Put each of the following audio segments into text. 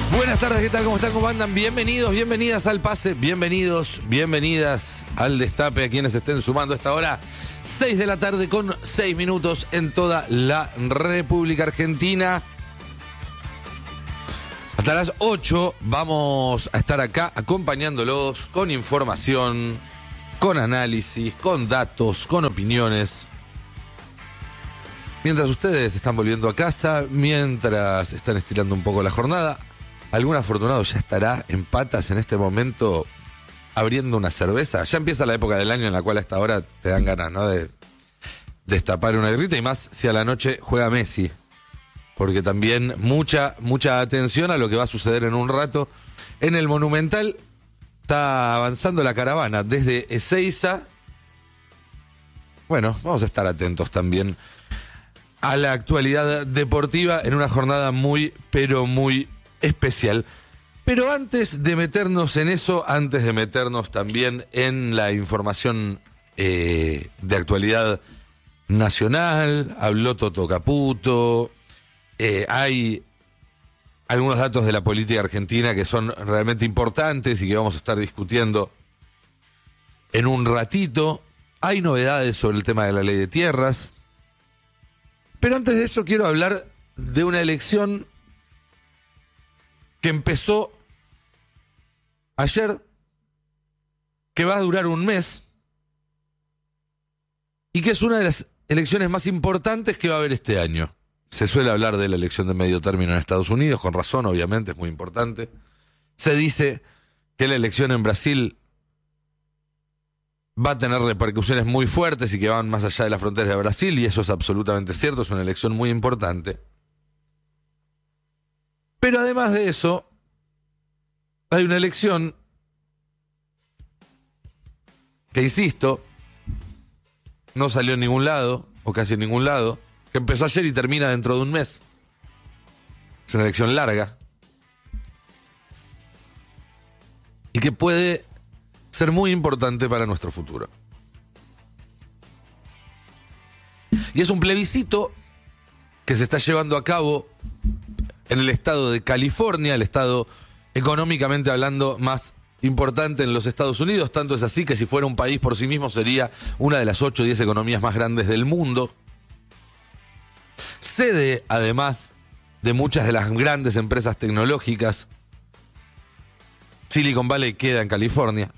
Buenas tardes, ¿qué tal? ¿Cómo están? ¿Cómo andan? Bienvenidos, bienvenidas al Pase, bienvenidos, bienvenidas al Destape, a quienes estén sumando a esta hora, 6 de la tarde con 6 minutos en toda la República Argentina. Hasta las 8 vamos a estar acá acompañándolos con información, con análisis, con datos, con opiniones. Mientras ustedes están volviendo a casa, mientras están estirando un poco la jornada, algún afortunado ya estará en patas en este momento abriendo una cerveza. Ya empieza la época del año en la cual a esta hora te dan ganas, ¿no? De destapar una birrita, y más si a la noche juega Messi. Porque también mucha atención a lo que va a suceder en un rato. En el Monumental está avanzando la caravana desde Ezeiza. Bueno, vamos a estar atentos también a la actualidad deportiva en una jornada muy, pero muy especial. Pero antes de meternos en eso, antes de meternos también en la información de actualidad nacional, habló Toto Caputo, hay algunos datos de la política argentina que son realmente importantes y que vamos a estar discutiendo en un ratito. Hay novedades sobre el tema de la ley de tierras. Pero antes de eso quiero hablar de una elección que empezó ayer, que va a durar un mes y que es una de las elecciones más importantes que va a haber este año. Se suele hablar de la elección de medio término en Estados Unidos, con razón, obviamente, es muy importante. Se dice que la elección en Brasil va a tener repercusiones muy fuertes y que van más allá de las fronteras de Brasil, y eso es absolutamente cierto, es una elección muy importante. Pero además de eso, hay una elección que, insisto, no salió en ningún lado, o casi en ningún lado, que empezó ayer y termina dentro de un mes. Es una elección larga y que puede ser muy importante para nuestro futuro. Y es un plebiscito que se está llevando a cabo en el estado de California, el estado económicamente hablando más importante en los Estados Unidos. Tanto es así que si fuera un país por sí mismo sería una de las 8 o 10 economías más grandes del mundo. Sede, además, de muchas de las grandes empresas tecnológicas. Silicon Valley queda en California.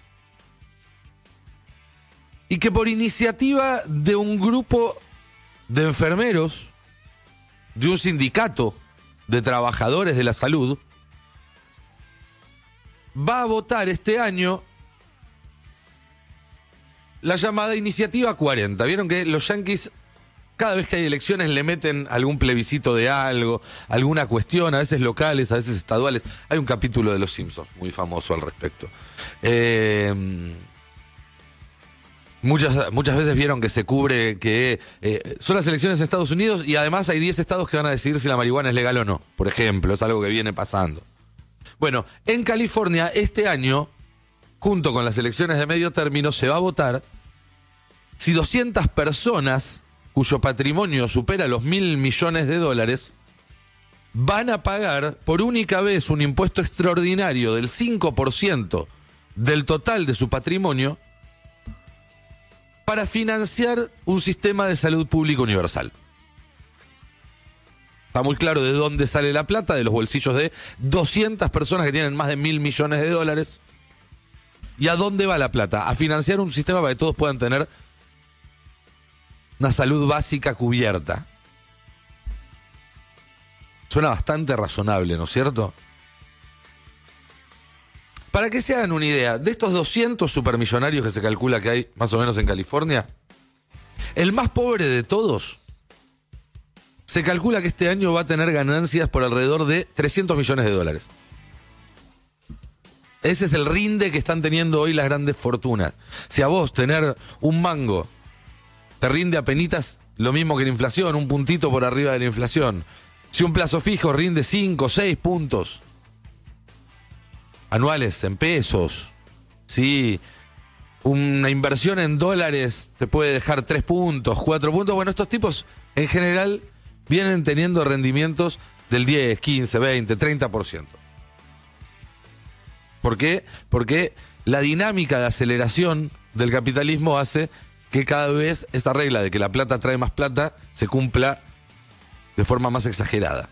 Y que por iniciativa de un grupo de enfermeros, de un sindicato de trabajadores de la salud, va a votar este año la llamada Iniciativa 40. Vieron que los yanquis, cada vez que hay elecciones, le meten algún plebiscito de algo, alguna cuestión, a veces locales, a veces estaduales. Hay un capítulo de Los Simpsons muy famoso al respecto. Muchas veces vieron que se cubre que son las elecciones en Estados Unidos y además hay 10 estados que van a decidir si la marihuana es legal o no, por ejemplo. Es algo que viene pasando. Bueno, en California este año, junto con las elecciones de medio término, se va a votar si 200 personas cuyo patrimonio supera los $1.000 millones van a pagar por única vez un impuesto extraordinario del 5% del total de su patrimonio para financiar un sistema de salud pública universal. Está muy claro de dónde sale la plata, de los bolsillos de 200 personas que tienen más de $1.000 millones. ¿Y a dónde va la plata? A financiar un sistema para que todos puedan tener una salud básica cubierta. Suena bastante razonable, ¿no es cierto? Para que se hagan una idea, de estos 200 supermillonarios que se calcula que hay más o menos en California, el más pobre de todos, se calcula que este año va a tener ganancias por alrededor de $300 millones. Ese es el rinde que están teniendo hoy las grandes fortunas. Si a vos tener un mango te rinde apenitas lo mismo que la inflación, un puntito por arriba de la inflación. Si un plazo fijo rinde 5 o 6 puntos anuales en pesos, si una inversión en dólares te puede dejar 3 puntos, 4 puntos, bueno, estos tipos en general vienen teniendo rendimientos del 10, 15, 20, 30%. ¿Por qué? Porque la dinámica de aceleración del capitalismo hace que cada vez esa regla de que la plata trae más plata se cumpla de forma más exagerada.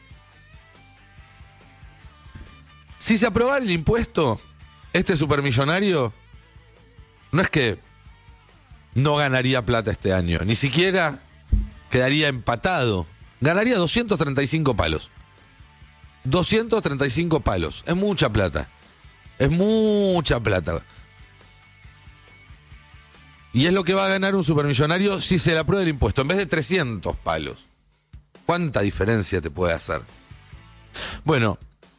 Si se aprobara el impuesto, este supermillonario no es que no ganaría plata este año, ni siquiera quedaría empatado. Ganaría 235 palos. 235 palos. Es mucha plata. Es mucha plata. Y es lo que va a ganar un supermillonario si se le aprueba el impuesto, en vez de 300 palos. ¿Cuánta diferencia te puede hacer? Bueno,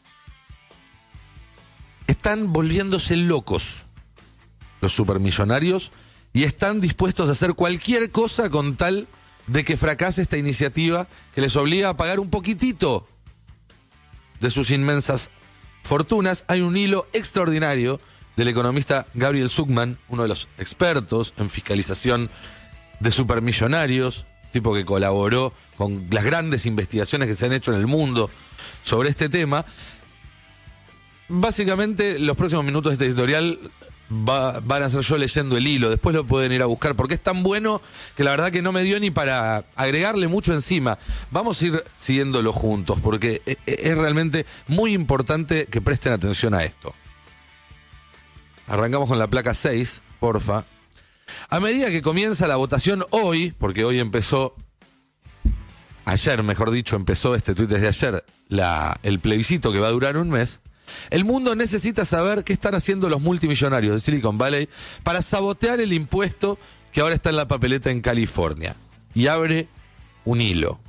están volviéndose locos los supermillonarios y están dispuestos a hacer cualquier cosa con tal de que fracase esta iniciativa que les obliga a pagar un poquitito de sus inmensas fortunas. Hay un hilo extraordinario del economista Gabriel Zucman, uno de los expertos en fiscalización de supermillonarios, tipo que colaboró con las grandes investigaciones que se han hecho en el mundo sobre este tema. Básicamente, los próximos minutos de este editorial van a ser yo leyendo el hilo, después lo pueden ir a buscar, porque es tan bueno que la verdad que no me dio ni para agregarle mucho encima. Vamos a ir siguiéndolo juntos, porque es realmente muy importante que presten atención a esto. Arrancamos con la placa 6, porfa. A medida que comienza la votación hoy, porque hoy empezó, ayer mejor dicho, empezó este tuit desde ayer, el plebiscito que va a durar un mes, el mundo necesita saber qué están haciendo los multimillonarios de Silicon Valley para sabotear el impuesto que ahora está en la papeleta en California. Y abre un hilo.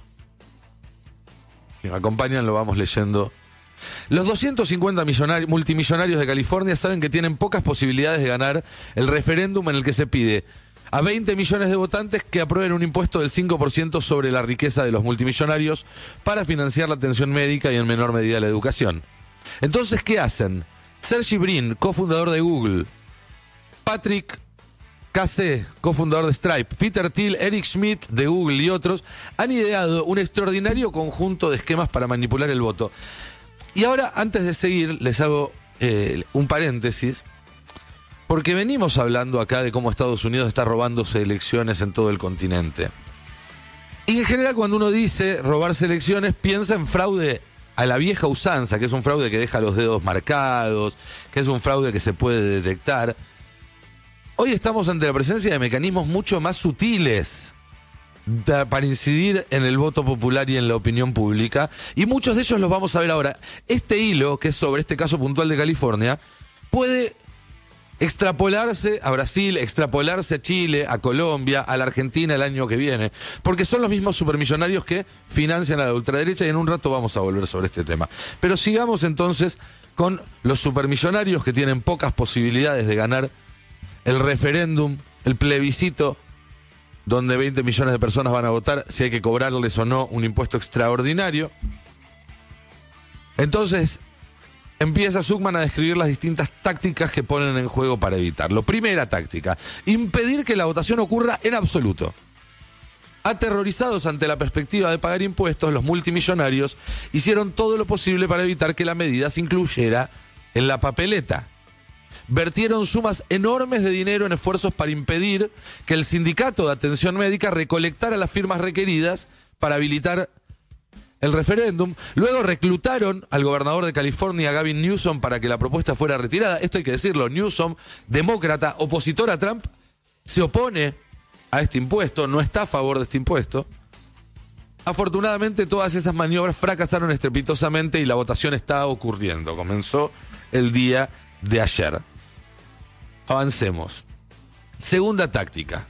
Si me acompañan, lo vamos leyendo. Los 250 multimillonarios de California saben que tienen pocas posibilidades de ganar el referéndum en el que se pide a 20 millones de votantes que aprueben un impuesto del 5% sobre la riqueza de los multimillonarios para financiar la atención médica y en menor medida la educación. Entonces, ¿qué hacen? Sergey Brin, cofundador de Google, Patrick Cassé, cofundador de Stripe, Peter Thiel, Eric Schmidt de Google y otros, han ideado un extraordinario conjunto de esquemas para manipular el voto. Y ahora, antes de seguir, les hago un paréntesis, porque venimos hablando acá de cómo Estados Unidos está robándose elecciones en todo el continente. Y en general, cuando uno dice robarse elecciones, piensa en fraude a la vieja usanza, que es un fraude que deja los dedos marcados, que es un fraude que se puede detectar. Hoy estamos ante la presencia de mecanismos mucho más sutiles para incidir en el voto popular y en la opinión pública, y muchos de ellos los vamos a ver ahora. Este hilo, que es sobre este caso puntual de California, puede extrapolarse a Brasil, extrapolarse a Chile, a Colombia, a la Argentina el año que viene, porque son los mismos supermillonarios que financian a la ultraderecha, y en un rato vamos a volver sobre este tema. Pero sigamos entonces con los supermillonarios que tienen pocas posibilidades de ganar el referéndum, el plebiscito, donde 20 millones de personas van a votar si hay que cobrarles o no un impuesto extraordinario. Entonces empieza Zucman a describir las distintas tácticas que ponen en juego para evitarlo. Primera táctica: impedir que la votación ocurra en absoluto. Aterrorizados ante la perspectiva de pagar impuestos, los multimillonarios hicieron todo lo posible para evitar que la medida se incluyera en la papeleta. Vertieron sumas enormes de dinero en esfuerzos para impedir que el sindicato de atención médica recolectara las firmas requeridas para habilitar el referéndum. Luego reclutaron al gobernador de California, Gavin Newsom, para que la propuesta fuera retirada. Esto hay que decirlo: Newsom, demócrata, opositor a Trump, se opone a este impuesto, no está a favor de este impuesto. Afortunadamente, todas esas maniobras fracasaron estrepitosamente y la votación está ocurriendo. Comenzó el día de ayer. Avancemos. Segunda táctica.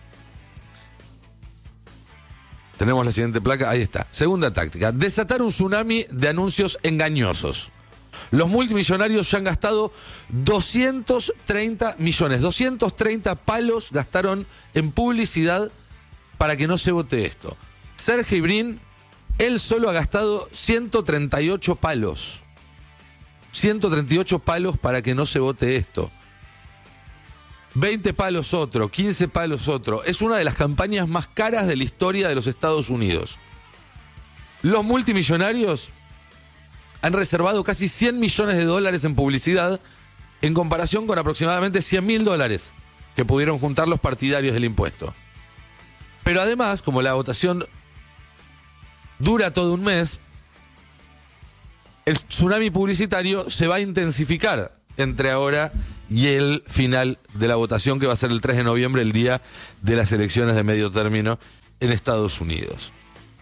Tenemos la siguiente placa, ahí está. Segunda táctica: desatar un tsunami de anuncios engañosos. Los multimillonarios ya han gastado 230 millones, 230 palos gastaron en publicidad para que no se vote esto. Sergey Brin, él solo ha gastado 138 palos. 138 palos para que no se vote esto. 20 palos otro, 15 palos otro. Es una de las campañas más caras de la historia de los Estados Unidos. Los multimillonarios han reservado casi 100 millones de dólares en publicidad en comparación con aproximadamente $100.000 que pudieron juntar los partidarios del impuesto. Pero además, como la votación dura todo un mes, el tsunami publicitario se va a intensificar entre ahora y el final de la votación, que va a ser el 3 de noviembre, el día de las elecciones de medio término en Estados Unidos.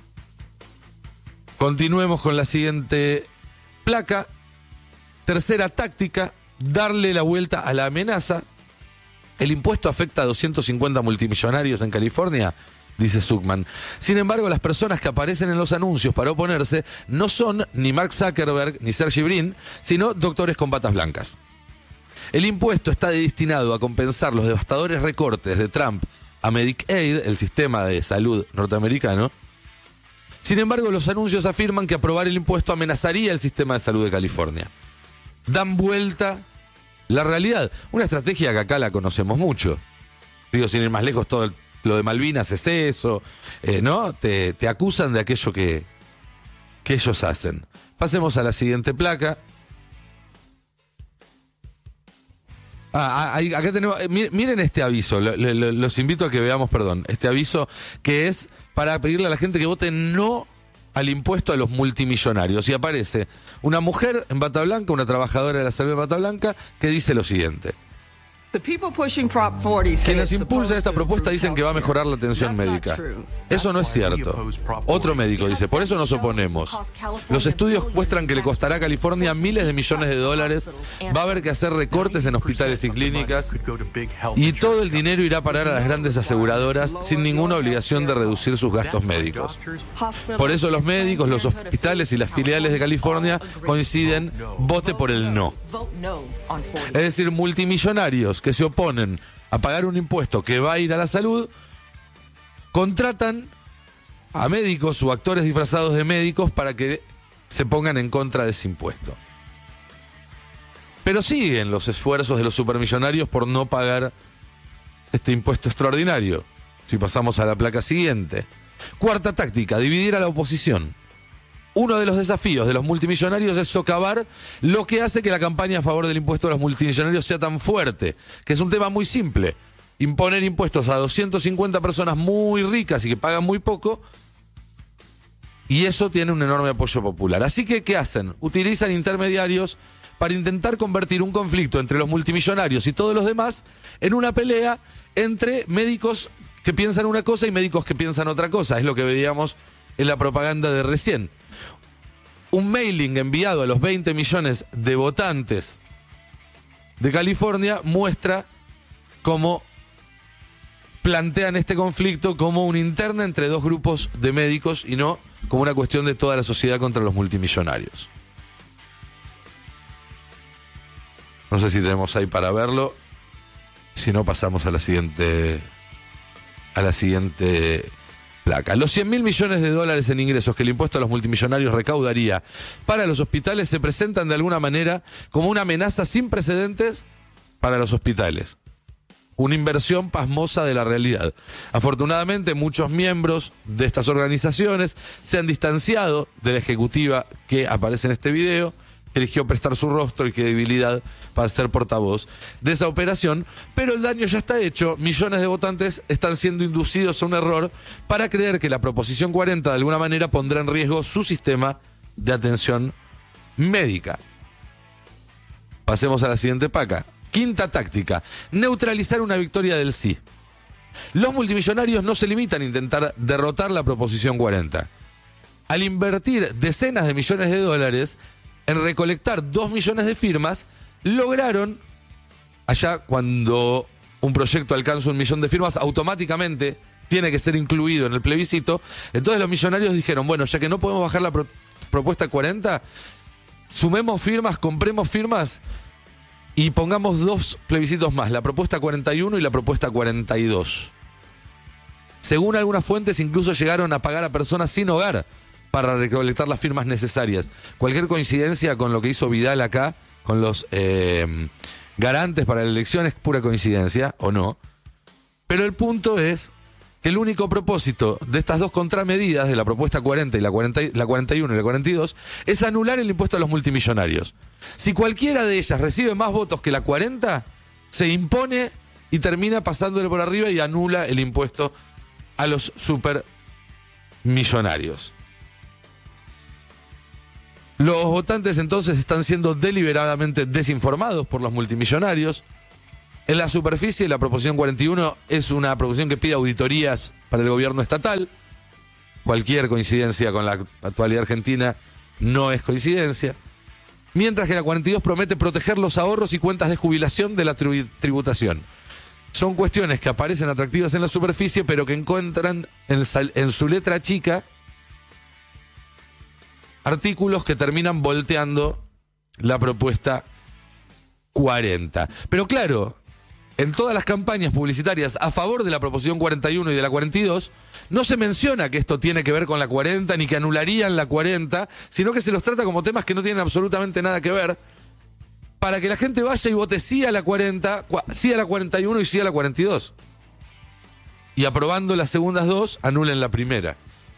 Continuemos con la siguiente placa. Tercera táctica, darle la vuelta a la amenaza. El impuesto afecta a 250 multimillonarios en California, dice Zuckman. Sin embargo, las personas que aparecen en los anuncios para oponerse no son ni Mark Zuckerberg ni Sergey Brin, sino doctores con batas blancas. El impuesto está destinado a compensar los devastadores recortes de Trump a Medicaid, el sistema de salud norteamericano. Sin embargo, los anuncios afirman que aprobar el impuesto amenazaría el sistema de salud de California. Dan vuelta la realidad. Una estrategia que acá la conocemos mucho. Digo, sin ir más lejos, todo lo de Malvinas es eso, ¿no? Te acusan de aquello que ellos hacen. Pasemos a la siguiente placa. Acá tenemos, miren este aviso, los invito a que veamos, este aviso que es para pedirle a la gente que vote no al impuesto a los multimillonarios. Y aparece una mujer en bata blanca, una trabajadora de la salud en bata blanca, que dice lo siguiente. Quienes impulsan esta propuesta dicen que va a mejorar la atención médica. Eso no es cierto. Otro médico dice, por eso nos oponemos. Los estudios muestran que le costará a California miles de millones de dólares, va a haber que hacer recortes en hospitales y clínicas, y todo el dinero irá a parar a las grandes aseguradoras sin ninguna obligación de reducir sus gastos médicos. Por eso los médicos, los hospitales y las filiales de California coinciden, vote por el no. Es decir, multimillonarios que se oponen a pagar un impuesto que va a ir a la salud, contratan a médicos o actores disfrazados de médicos para que se pongan en contra de ese impuesto. Pero siguen los esfuerzos de los supermillonarios por no pagar este impuesto extraordinario. Si pasamos a la placa siguiente. Cuarta táctica, dividir a la oposición. Uno de los desafíos de los multimillonarios es socavar lo que hace que la campaña a favor del impuesto a los multimillonarios sea tan fuerte, que es un tema muy simple. Imponer impuestos a 250 personas muy ricas y que pagan muy poco, y eso tiene un enorme apoyo popular. Así que, ¿qué hacen? Utilizan intermediarios para intentar convertir un conflicto entre los multimillonarios y todos los demás en una pelea entre médicos que piensan una cosa y médicos que piensan otra cosa. Es lo que veíamos en la propaganda de recién. Un mailing enviado a los 20 millones de votantes de California muestra cómo plantean este conflicto como una interna entre dos grupos de médicos y no como una cuestión de toda la sociedad contra los multimillonarios. No sé si tenemos ahí para verlo. Si no, pasamos a la siguiente placa. Los 100.000 millones de dólares en ingresos que el impuesto a los multimillonarios recaudaría para los hospitales se presentan de alguna manera como una amenaza sin precedentes para los hospitales. Una inversión pasmosa de la realidad. Afortunadamente, muchos miembros de estas organizaciones se han distanciado de la ejecutiva que aparece en este video, que eligió prestar su rostro y credibilidad para ser portavoz de esa operación, pero el daño ya está hecho. Millones de votantes están siendo inducidos a un error para creer que la Proposición 40 de alguna manera pondrá en riesgo su sistema de atención médica. Pasemos a la siguiente placa. Quinta táctica, neutralizar una victoria del sí. Los multimillonarios no se limitan a intentar derrotar la Proposición 40. Al invertir decenas de millones de dólares en recolectar 2 millones de firmas, lograron, allá cuando un proyecto alcanza 1 millón de firmas, automáticamente tiene que ser incluido en el plebiscito. Entonces los millonarios dijeron, bueno, ya que no podemos bajar la propuesta 40, sumemos firmas, compremos firmas y pongamos 2 plebiscitos más, la propuesta 41 y la propuesta 42. Según algunas fuentes, incluso llegaron a pagar a personas sin hogar para recolectar las firmas necesarias. Cualquier coincidencia con lo que hizo Vidal acá, con los garantes para la elección, es pura coincidencia, ¿o no? Pero el punto es que el único propósito de estas dos contramedidas, de la propuesta 40 y la 41 y la 42, es anular el impuesto a los multimillonarios. Si cualquiera de ellas recibe más votos que la 40, se impone y termina pasándole por arriba y anula el impuesto a los supermillonarios. Los votantes entonces están siendo deliberadamente desinformados por los multimillonarios. En la superficie, la proposición 41 es una proposición que pide auditorías para el gobierno estatal. Cualquier coincidencia con la actualidad argentina no es coincidencia. Mientras que la 42 promete proteger los ahorros y cuentas de jubilación de la tributación. Son cuestiones que aparecen atractivas en la superficie, pero que encuentran en su letra chica artículos que terminan volteando la propuesta 40. Pero claro, en todas las campañas publicitarias a favor de la proposición 41 y de la 42, no se menciona que esto tiene que ver con la 40, ni que anularían la 40, sino que se los trata como temas que no tienen absolutamente nada que ver, para que la gente vaya y vote sí a la 40, sí a la 41 y sí a la 42. Y aprobando las segundas dos, anulen la primera.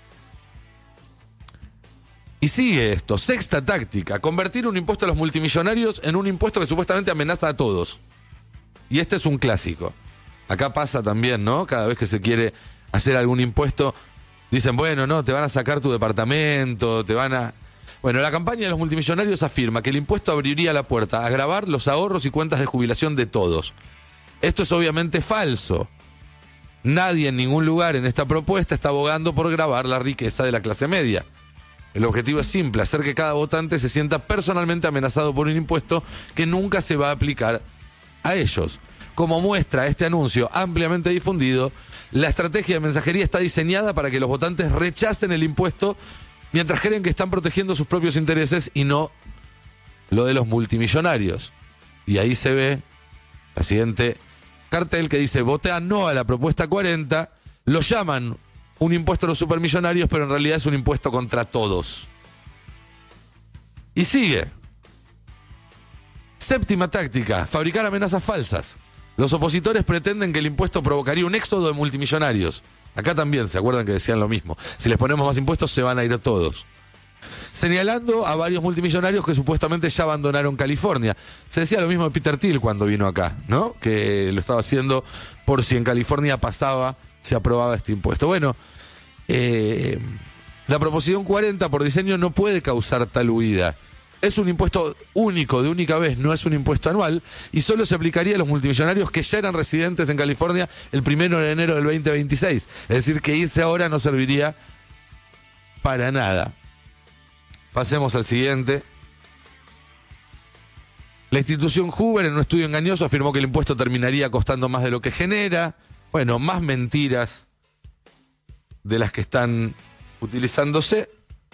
Y sigue esto, sexta táctica, convertir un impuesto a los multimillonarios en un impuesto que supuestamente amenaza a todos. Y este es un clásico. Acá pasa también, ¿no? Cada vez que se quiere hacer algún impuesto, dicen, bueno, no, te van a sacar tu departamento, te van a... Bueno, la campaña de los multimillonarios afirma que el impuesto abriría la puerta a gravar los ahorros y cuentas de jubilación de todos. Esto es obviamente falso. Nadie en ningún lugar en esta propuesta está abogando por gravar la riqueza de la clase media. El objetivo es simple, hacer que cada votante se sienta personalmente amenazado por un impuesto que nunca se va a aplicar a ellos. Como muestra este anuncio ampliamente difundido, la estrategia de mensajería está diseñada para que los votantes rechacen el impuesto mientras creen que están protegiendo sus propios intereses y no lo de los multimillonarios. Y ahí se ve la siguiente cartel que dice, votea no a la propuesta 40, lo llaman un impuesto a los supermillonarios, pero en realidad es un impuesto contra todos. Y sigue. Séptima táctica, fabricar amenazas falsas. Los opositores pretenden que el impuesto provocaría un éxodo de multimillonarios. Acá también, ¿se acuerdan que decían lo mismo? Si les ponemos más impuestos, se van a ir todos. Señalando a varios multimillonarios que supuestamente ya abandonaron California. Se decía lo mismo de Peter Thiel cuando vino acá, ¿no? Que lo estaba haciendo por si en California pasaba, se aprobaba este impuesto. Bueno, la proposición 40 por diseño no puede causar tal huida. Es un impuesto único, de única vez, no es un impuesto anual, y solo se aplicaría a los multimillonarios que ya eran residentes en California el 1 de enero del 2026. Es decir, que irse ahora no serviría para nada. Pasemos al siguiente. La institución Hoover, en un estudio engañoso, afirmó que el impuesto terminaría costando más de lo que genera. Bueno, más mentiras de las que están utilizándose.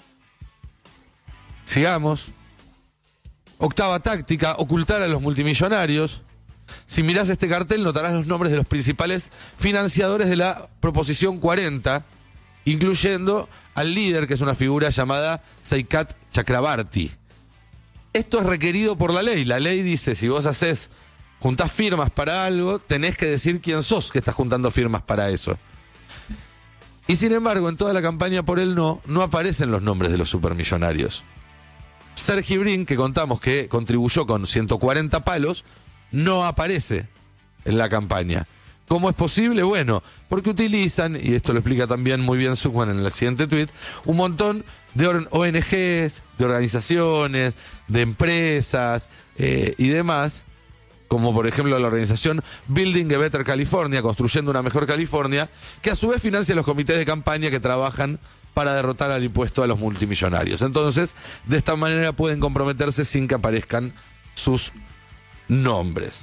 Sigamos. Octava táctica, ocultar a los multimillonarios. Si mirás este cartel notarás los nombres de los principales financiadores de la proposición 40, incluyendo al líder, que es una figura llamada Saikat Chakrabarti. Esto es requerido por la ley. La ley dice, si vos juntás firmas para algo, tenés que decir quién sos que estás juntando firmas para eso. Y sin embargo, en toda la campaña por el no aparecen los nombres de los supermillonarios. Sergey Brin, que contamos que contribuyó con 140 palos, no aparece en la campaña. ¿Cómo es posible? Bueno, porque utilizan, y esto lo explica también muy bien Zuckman en el siguiente tuit, un montón de ONGs, de organizaciones, de empresas y demás, como por ejemplo la organización Building a Better California, construyendo una mejor California, que a su vez financia los comités de campaña que trabajan para derrotar al impuesto a los multimillonarios. Entonces, de esta manera pueden comprometerse sin que aparezcan sus nombres.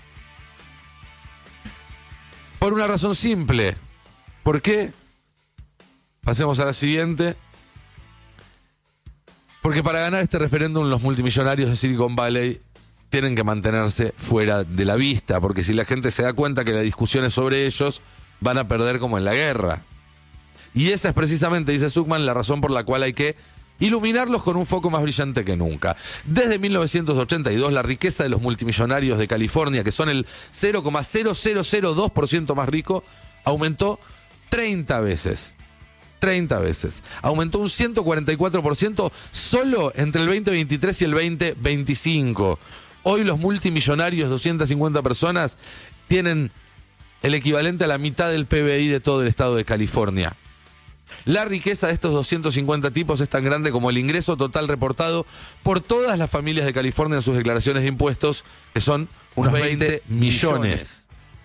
Por una razón simple. ¿Por qué? Pasemos a la siguiente. Porque para ganar este referéndum los multimillonarios de Silicon Valley tienen que mantenerse fuera de la vista, porque si la gente se da cuenta que la discusión es sobre ellos, van a perder como en la guerra. Y esa es precisamente, dice Zuckman, la razón por la cual hay que iluminarlos con un foco más brillante que nunca. Desde 1982, la riqueza de los multimillonarios de California, que son el 0,0002% más rico, aumentó 30 veces. 30 veces. Aumentó un 144% solo entre el 2023 y el 2025. Hoy los multimillonarios, 250 personas, tienen el equivalente a la mitad del PBI de todo el estado de California. La riqueza de estos 250 tipos es tan grande como el ingreso total reportado por todas las familias de California en sus declaraciones de impuestos, que son unos 20 millones.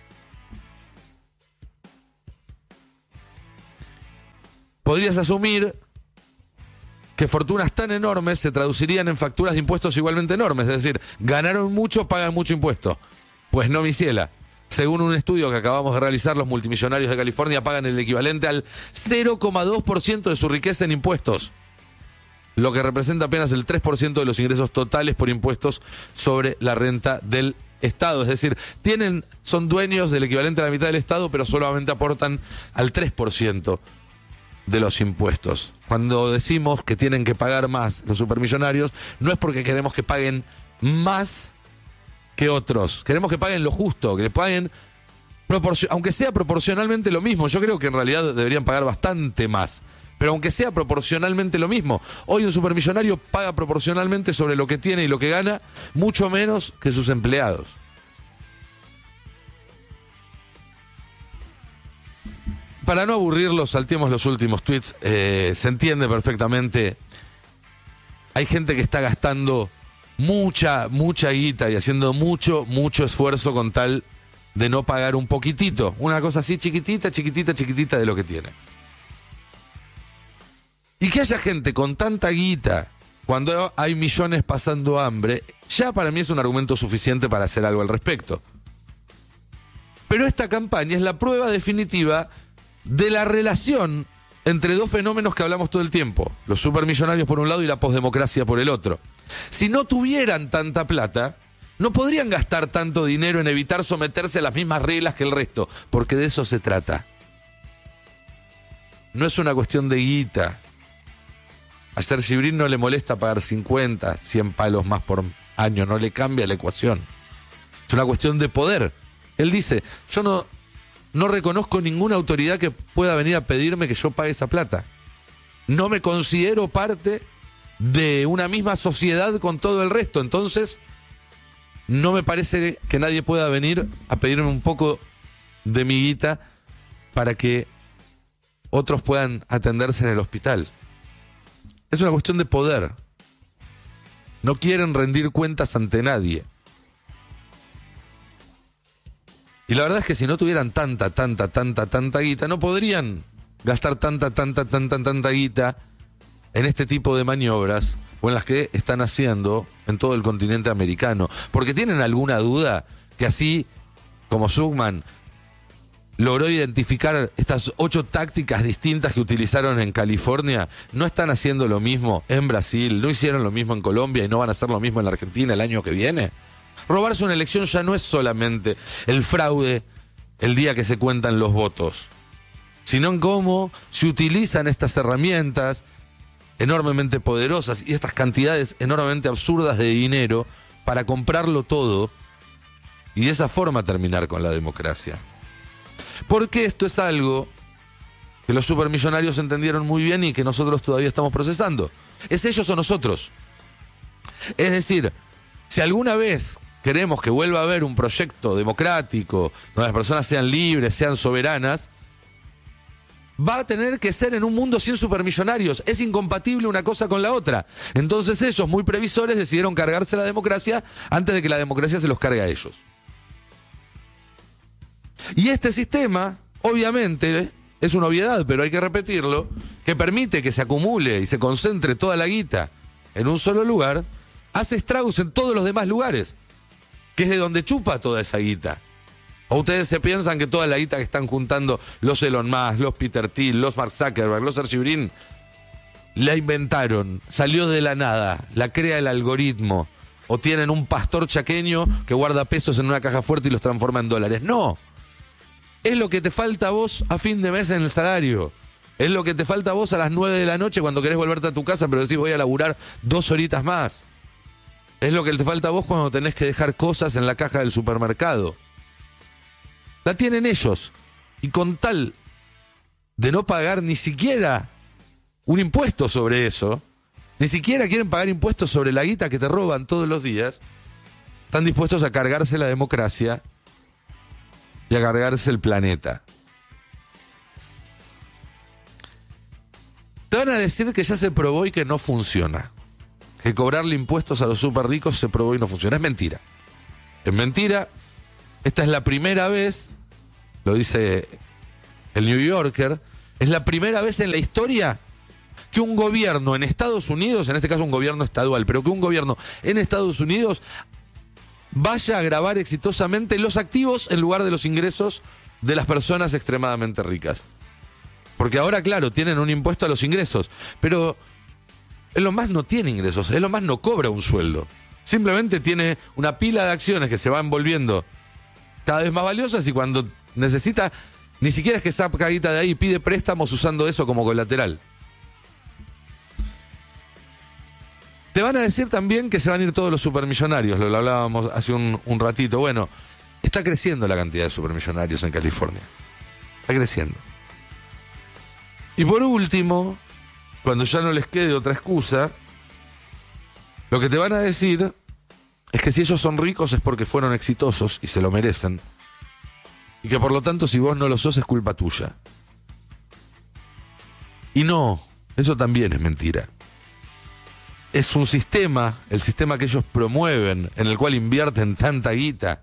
Podrías asumir que fortunas tan enormes se traducirían en facturas de impuestos igualmente enormes. Es decir, ganaron mucho, pagan mucho impuesto. Pues no, mi ciela. Según un estudio que acabamos de realizar, los multimillonarios de California pagan el equivalente al 0,2% de su riqueza en impuestos, lo que representa apenas el 3% de los ingresos totales por impuestos sobre la renta del Estado. Es decir, son dueños del equivalente a la mitad del Estado, pero solamente aportan al 3% de los impuestos. Cuando decimos que tienen que pagar más los supermillonarios, no es porque queremos que paguen más que otros. Queremos que paguen lo justo, que paguen aunque sea proporcionalmente lo mismo. Yo creo que en realidad deberían pagar bastante más, pero aunque sea proporcionalmente lo mismo. Hoy un supermillonario paga proporcionalmente sobre lo que tiene y lo que gana mucho menos que sus empleados. Para no aburrirlos, salteemos los últimos tweets. Se entiende perfectamente. Hay gente que está gastando mucha guita y haciendo mucho esfuerzo con tal de no pagar un poquitito. Una cosa así chiquitita de lo que tiene. Y que haya gente con tanta guita cuando hay millones pasando hambre, ya para mí es un argumento suficiente para hacer algo al respecto. Pero esta campaña es la prueba definitiva de la relación entre dos fenómenos que hablamos todo el tiempo, los supermillonarios por un lado y la posdemocracia por el otro. Si no tuvieran tanta plata, no podrían gastar tanto dinero en evitar someterse a las mismas reglas que el resto, porque de eso se trata. No es una cuestión de guita. A Sergi Brin no le molesta pagar 50, 100 palos más por año, no le cambia la ecuación. Es una cuestión de poder. Él dice, yo no reconozco ninguna autoridad que pueda venir a pedirme que yo pague esa plata. No me considero parte de una misma sociedad con todo el resto. Entonces, no me parece que nadie pueda venir a pedirme un poco de mi guita para que otros puedan atenderse en el hospital. Es una cuestión de poder. No quieren rendir cuentas ante nadie. Y la verdad es que si no tuvieran tanta guita, no podrían gastar tanta guita en este tipo de maniobras o en las que están haciendo en todo el continente americano. Porque tienen alguna duda que así como Zucman logró identificar estas 8 tácticas distintas que utilizaron en California, no están haciendo lo mismo en Brasil, no hicieron lo mismo en Colombia y no van a hacer lo mismo en la Argentina el año que viene. Robarse una elección ya no es solamente el fraude el día que se cuentan los votos, sino en cómo se utilizan estas herramientas enormemente poderosas y estas cantidades enormemente absurdas de dinero para comprarlo todo y de esa forma terminar con la democracia. Porque esto es algo que los supermillonarios entendieron muy bien y que nosotros todavía estamos procesando. ¿Es ellos o nosotros? Es decir, si alguna vez queremos que vuelva a haber un proyecto democrático, donde las personas sean libres, sean soberanas, va a tener que ser en un mundo sin supermillonarios. Es incompatible una cosa con la otra. Entonces ellos, muy previsores, decidieron cargarse la democracia antes de que la democracia se los cargue a ellos. Y este sistema, obviamente, es una obviedad, pero hay que repetirlo, que permite que se acumule y se concentre toda la guita en un solo lugar, hace estragos en todos los demás lugares, que es de donde chupa toda esa guita. ¿O ustedes se piensan que toda la guita que están juntando los Elon Musk, los Peter Thiel, los Mark Zuckerberg, los Sergey Brin, la inventaron, salió de la nada, la crea el algoritmo, o tienen un pastor chaqueño que guarda pesos en una caja fuerte y los transforma en dólares? No. Es lo que te falta a vos a fin de mes en el salario. Es lo que te falta a vos a las 9 de la noche cuando querés volverte a tu casa, pero decís voy a laburar 2 horitas más. Es lo que te falta a vos cuando tenés que dejar cosas en la caja del supermercado. La tienen ellos. Y con tal de no pagar ni siquiera un impuesto sobre eso, ni siquiera quieren pagar impuestos sobre la guita que te roban todos los días, están dispuestos a cargarse la democracia y a cargarse el planeta. Te van a decir que ya se probó y que no funciona. Que cobrarle impuestos a los súper ricos se probó y no funciona. Es mentira. Es mentira. Esta es la primera vez, lo dice el New Yorker, es la primera vez en la historia que un gobierno en Estados Unidos, en este caso un gobierno estadual, pero que un gobierno en Estados Unidos vaya a grabar exitosamente los activos en lugar de los ingresos de las personas extremadamente ricas. Porque ahora, claro, tienen un impuesto a los ingresos, pero Elon Musk no tiene ingresos, Elon Musk no cobra un sueldo. Simplemente tiene una pila de acciones que se van volviendo cada vez más valiosas y cuando necesita, ni siquiera es que saca guita de ahí y pide préstamos usando eso como colateral. Te van a decir también que se van a ir todos los supermillonarios, lo hablábamos hace un ratito. Bueno, está creciendo la cantidad de supermillonarios en California. Está creciendo. Y por último, cuando ya no les quede otra excusa, lo que te van a decir es que si ellos son ricos es porque fueron exitosos y se lo merecen. Y que por lo tanto si vos no lo sos es culpa tuya. Y no, eso también es mentira. Es un sistema, el sistema que ellos promueven, en el cual invierten tanta guita,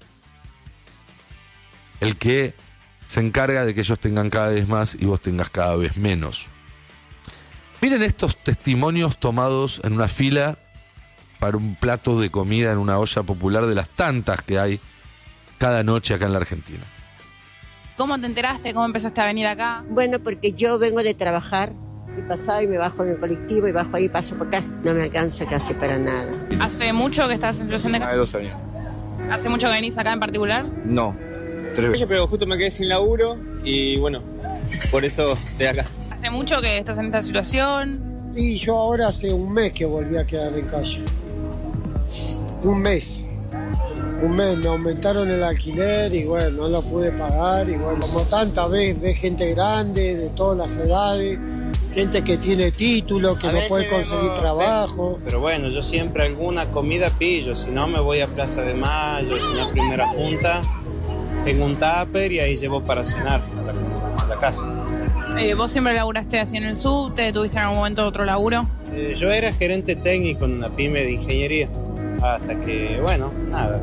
el que se encarga de que ellos tengan cada vez más y vos tengas cada vez menos. Miren estos testimonios tomados en una fila para un plato de comida en una olla popular de las tantas que hay cada noche acá en la Argentina. ¿Cómo te enteraste? ¿Cómo empezaste a venir acá? Bueno, porque yo vengo de trabajar y pasaba y me bajo en el colectivo y bajo ahí y paso por acá. No me alcanza casi para nada. ¿Hace mucho que estás en situación de Más de 2 años. ¿Hace mucho que venís acá en particular? No, 3 veces. Pero justo me quedé sin laburo y bueno, por eso estoy acá. ¿Hace mucho que estás en esta situación? Y yo ahora hace un mes que volví a quedar en calle. Un mes me aumentaron el alquiler y bueno, no lo pude pagar y bueno, como tanta vez ves gente grande de todas las edades, gente que tiene título, que no puede conseguir trabajo. Pero bueno, yo siempre alguna comida pillo, si no me voy a Plaza de Mayo, si no a Primera Junta, tengo un tupper y ahí llevo para cenar a la casa. ¿Vos siempre laburaste así en el subte? ¿Tuviste en algún momento otro laburo? Yo era gerente técnico en una pyme de ingeniería, hasta que, bueno, nada,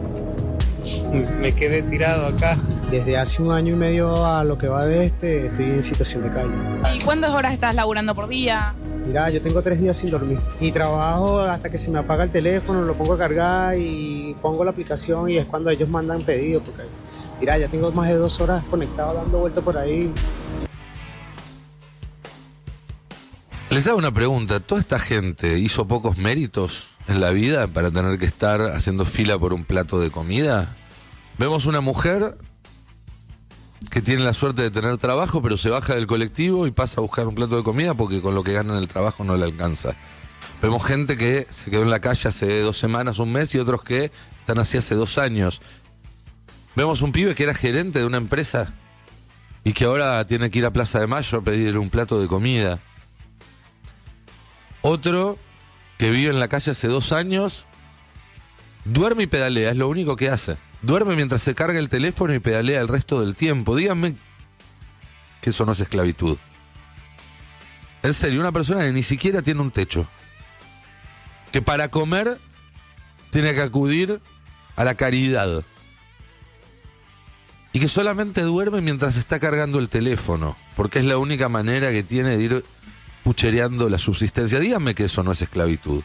me quedé tirado acá. Desde hace 1 año y medio a lo que va de estoy en situación de calle. ¿Y cuántas horas estás laburando por día? Mirá, yo tengo 3 días sin dormir y trabajo hasta que se me apaga el teléfono, lo pongo a cargar y pongo la aplicación y es cuando ellos mandan pedidos, porque mirá, ya tengo más de 2 horas conectado dando vueltas por ahí. Les hago una pregunta, ¿toda esta gente hizo pocos méritos en la vida para tener que estar haciendo fila por un plato de comida? Vemos una mujer que tiene la suerte de tener trabajo, pero se baja del colectivo y pasa a buscar un plato de comida porque con lo que gana en el trabajo no le alcanza. Vemos gente que se quedó en la calle hace 2 semanas, un mes, y otros que están así hace 2 años. Vemos un pibe que era gerente de una empresa y que ahora tiene que ir a Plaza de Mayo a pedir un plato de comida. Otro que vive en la calle hace 2 años, duerme y pedalea, es lo único que hace. Duerme mientras se carga el teléfono y pedalea el resto del tiempo. Díganme que eso no es esclavitud. En serio, una persona que ni siquiera tiene un techo, que para comer tiene que acudir a la caridad y que solamente duerme mientras está cargando el teléfono, porque es la única manera que tiene de ir puchereando la subsistencia. Díganme que eso no es esclavitud.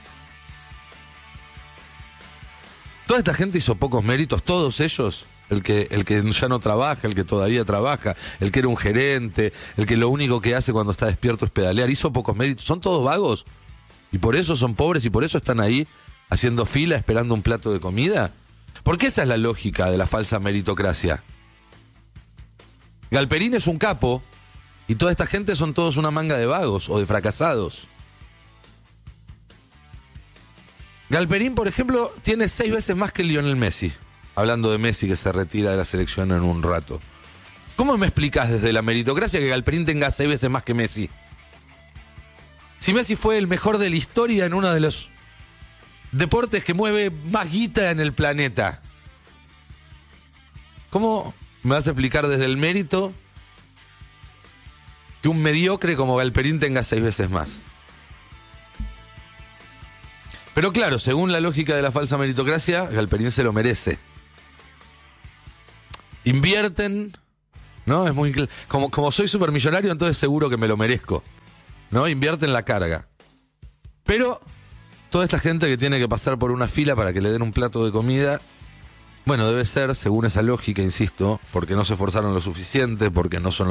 Toda esta gente hizo pocos méritos, todos ellos, el que ya no trabaja, el que todavía trabaja, el que era un gerente, el que lo único que hace cuando está despierto es pedalear, hizo pocos méritos, son todos vagos y por eso son pobres y por eso están ahí haciendo fila esperando un plato de comida. Porque esa es la lógica de la falsa meritocracia. Galperín es un capo y toda esta gente son todos una manga de vagos o de fracasados. Galperín, por ejemplo, tiene 6 veces más que Lionel Messi. Hablando de Messi, que se retira de la selección en un rato. ¿Cómo me explicás desde la meritocracia que Galperín tenga 6 veces más que Messi? Si Messi fue el mejor de la historia en uno de los deportes que mueve más guita en el planeta. ¿Cómo me vas a explicar desde el mérito que un mediocre como Galperín tenga 6 veces más? Pero claro, según la lógica de la falsa meritocracia, Galperín se lo merece. Invierten, ¿no? Es muy como soy supermillonario, entonces seguro que me lo merezco, ¿no? Invierten la carga. Pero toda esta gente que tiene que pasar por una fila para que le den un plato de comida, bueno, debe ser, según esa lógica, insisto, porque no se esforzaron lo suficiente, porque no son